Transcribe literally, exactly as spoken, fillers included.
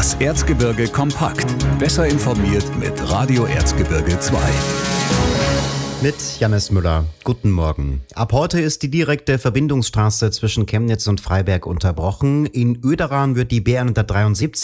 Das Erzgebirge kompakt. Besser informiert mit Radio Erzgebirge zwei. Mit Jannis Müller. Guten Morgen. Ab heute ist die direkte Verbindungsstraße zwischen Chemnitz und Freiberg unterbrochen. In Oederan wird die B hundertdreiundsiebzig